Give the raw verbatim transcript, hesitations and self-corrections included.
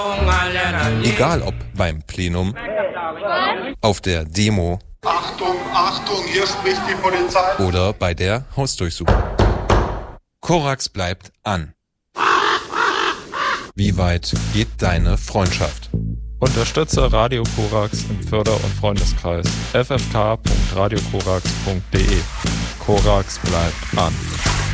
Egal ob beim Plenum, auf der Demo, Achtung, Achtung, hier spricht die Polizei, oder bei der Hausdurchsuchung. Korax bleibt an. Wie weit geht deine Freundschaft? Unterstütze Radio Korax im Förder- und Freundeskreis f f k punkt radio korax punkt d e. Korax bleibt an.